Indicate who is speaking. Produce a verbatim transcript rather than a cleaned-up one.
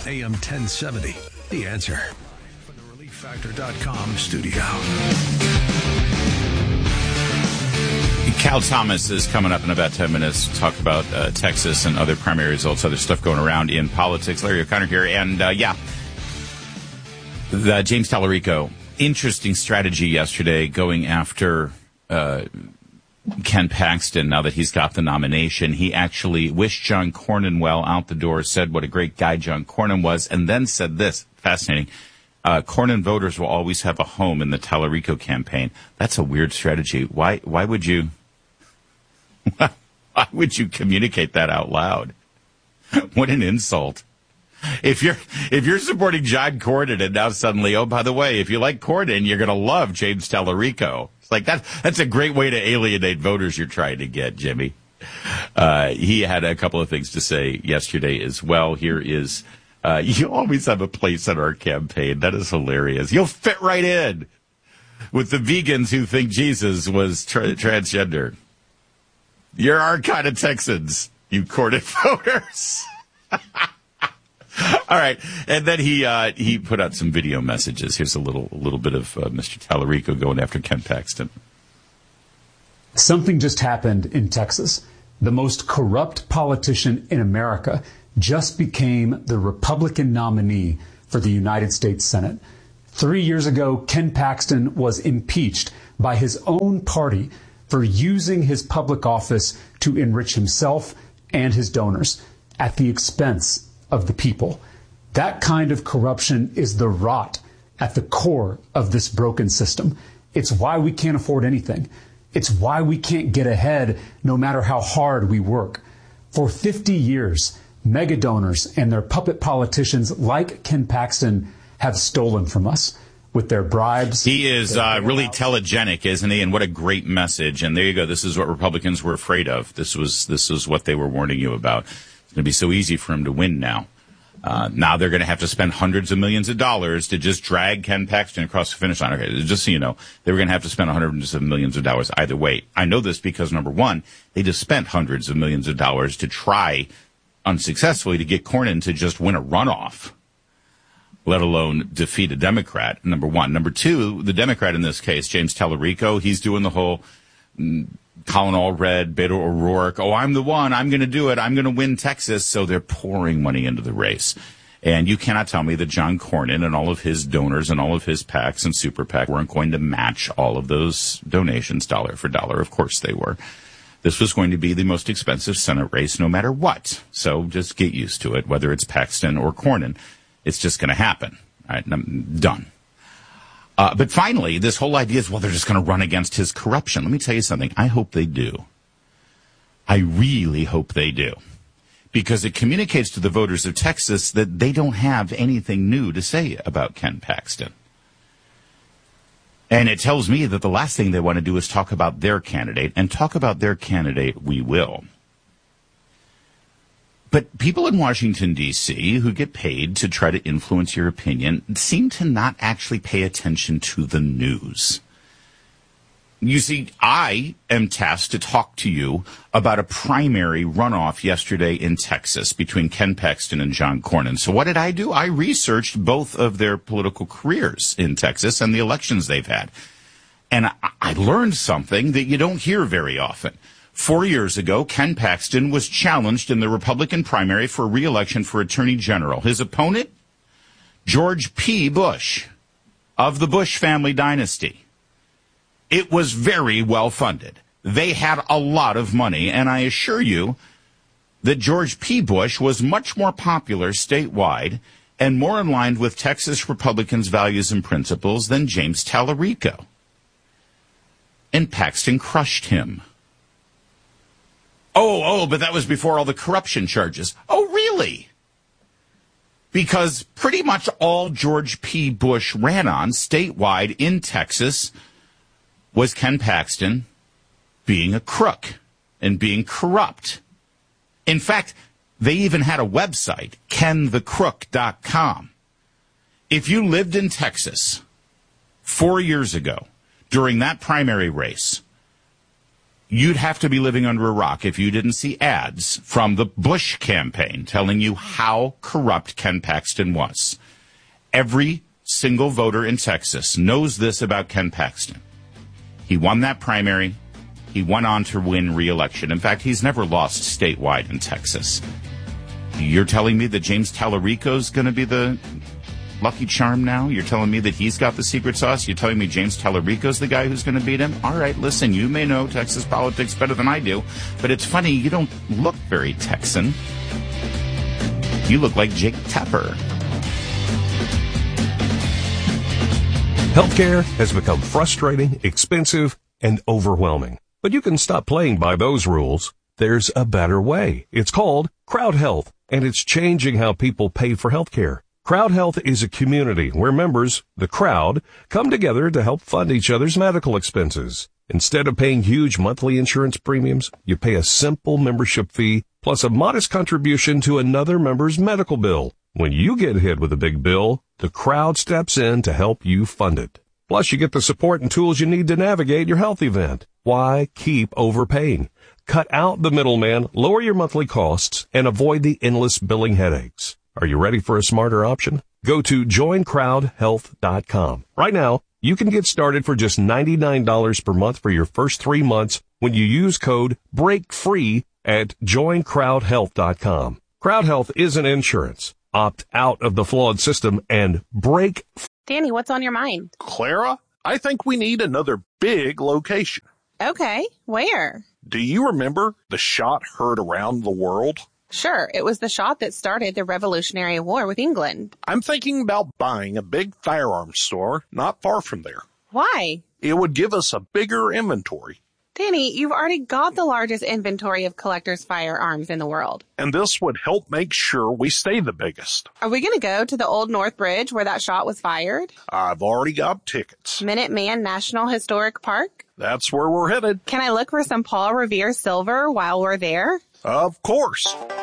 Speaker 1: A M ten seventy, The Answer. From the relief factor dot com studio.
Speaker 2: Cal Thomas is coming up in about ten minutes to talk about uh, Texas and other primary results, other stuff going around in politics. Larry O'Connor here. And, uh, yeah, the James Tallarico, interesting strategy yesterday going after uh, Ken Paxton now that he's got the nomination. He actually wished John Cornyn well out the door, said what a great guy John Cornyn was, and then said this, fascinating, uh, Cornyn voters will always have a home in the Tallarico campaign. That's a weird strategy. Why, why would you... Why would you communicate that out loud? What an insult. If you're if you're supporting John Cornyn and now suddenly, oh, by the way, if you like Cornyn, you're going to love James Tallarico. It's like that. That's a great way to alienate voters you're trying to get, Jimmy. Uh, he had a couple of things to say yesterday as well. Here is, uh, you always have a place in our campaign. That is hilarious. You'll fit right in with the vegans who think Jesus was tra- transgender. You're our kind of Texans, you Cornyn voters. All right, and then he uh, he put out some video messages. Here's a little a little bit of uh, Mister Tallarico going after Ken Paxton.
Speaker 3: Something just happened in Texas. The most corrupt politician in America just became the Republican nominee for the United States Senate. Three years ago, Ken Paxton was impeached by his own party for using his public office to enrich himself and his donors at the expense of the people. That kind of corruption is the rot at the core of this broken system. It's why we can't afford anything. It's why we can't get ahead no matter how hard we work. For fifty years, mega donors and their puppet politicians like Ken Paxton have stolen from us. With their bribes.
Speaker 2: He is uh, really telegenic, isn't he? And what a great message. And there you go. This is what Republicans were afraid of. This was this was what they were warning you about. It's going to be so easy for him to win now. Uh, now they're going to have to spend hundreds of millions of dollars to just drag Ken Paxton across the finish line. Okay, just so you know, they were going to have to spend hundreds of millions of dollars either way. I know this because, number one, they just spent hundreds of millions of dollars to try unsuccessfully to get Cornyn to just win a runoff, let alone defeat a Democrat, number one. Number two, the Democrat in this case, James Tallarico, he's doing the whole mm, Colin Allred, Beto O'Rourke, oh, I'm the one, I'm going to do it, I'm going to win Texas, so they're pouring money into the race. And you cannot tell me that John Cornyn and all of his donors and all of his PACs and super PAC weren't going to match all of those donations dollar for dollar. Of course they were. This was going to be the most expensive Senate race no matter what. So just get used to it, whether it's Paxton or Cornyn. It's just going to happen. All right, I'm done. Uh, but finally, this whole idea is, well, they're just going to run against his corruption. Let me tell you something. I hope they do. I really hope they do. Because it communicates to the voters of Texas that they don't have anything new to say about Ken Paxton. And it tells me that the last thing they want to do is talk about their candidate, and talk about their candidate we will. But people in Washington, D C, who get paid to try to influence your opinion, seem to not actually pay attention to the news. You see, I am tasked to talk to you about a primary runoff yesterday in Texas between Ken Paxton and John Cornyn. So what did I do? I researched both of their political careers in Texas and the elections they've had. And I, I learned something that you don't hear very often. Four years ago, Ken Paxton was challenged in the Republican primary for re-election for Attorney General. His opponent, George P. Bush, of the Bush family dynasty. It was very well funded. They had a lot of money, and I assure you that George P. Bush was much more popular statewide and more in line with Texas Republicans' values and principles than James Tallarico. And Paxton crushed him. Oh, oh, but that was before all the corruption charges. Oh, really? Because pretty much all George P. Bush ran on statewide in Texas was Ken Paxton being a crook and being corrupt. In fact, they even had a website, ken the crook dot com. If you lived in Texas four years ago during that primary race, you'd have to be living under a rock if you didn't see ads from the Bush campaign telling you how corrupt Ken Paxton was. Every single voter in Texas knows this about Ken Paxton. He won that primary. He went on to win re-election. In fact, he's never lost statewide in Texas. You're telling me that James Tallarico's going to be the lucky charm now? You're telling me that he's got the secret sauce? You're telling me James Tallarico's the guy who's going to beat him? All right, listen, you may know Texas politics better than I do, but it's funny, you don't look very Texan. You look like Jake Tapper.
Speaker 4: Healthcare has become frustrating, expensive, and overwhelming. But you can stop playing by those rules. There's a better way. It's called Crowd Health, and it's changing how people pay for healthcare. Crowd Health is a community where members, the crowd, come together to help fund each other's medical expenses. Instead of paying huge monthly insurance premiums, you pay a simple membership fee plus a modest contribution to another member's medical bill. When you get hit with a big bill, the crowd steps in to help you fund it. Plus, you get the support and tools you need to navigate your health event. Why keep overpaying? Cut out the middleman, lower your monthly costs, and avoid the endless billing headaches. Are you ready for a smarter option? Go to join crowd health dot com. Right now, you can get started for just ninety-nine dollars per month for your first three months when you use code BREAKFREE at join crowd health dot com. Crowd Health isn't insurance. Opt out of the flawed system and break.
Speaker 5: Danny, what's on your mind?
Speaker 6: Clara, I think we need another big location.
Speaker 5: Okay, where?
Speaker 6: Do you remember the shot heard around the world?
Speaker 5: Sure, it was the shot that started the Revolutionary War with England.
Speaker 6: I'm thinking about buying a big firearms store not far from there.
Speaker 5: Why?
Speaker 6: It would give us a bigger inventory.
Speaker 5: Danny, you've already got the largest inventory of collectors' firearms in the world.
Speaker 6: And this would help make sure we stay the biggest.
Speaker 5: Are we going to go to the Old North Bridge where that shot was fired?
Speaker 6: I've already got tickets.
Speaker 5: Minuteman National Historic Park?
Speaker 6: That's where we're headed.
Speaker 5: Can I look for some Paul Revere silver while we're there?
Speaker 6: Of course.